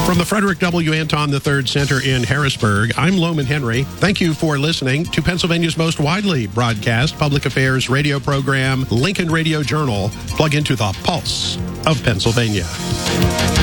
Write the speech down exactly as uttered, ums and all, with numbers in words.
From the Frederick W. Anton the third Center in Harrisburg, I'm Loman Henry. Thank you for listening to Pennsylvania's most widely broadcast public affairs radio program, Lincoln Radio Journal. Plug into the pulse of Pennsylvania.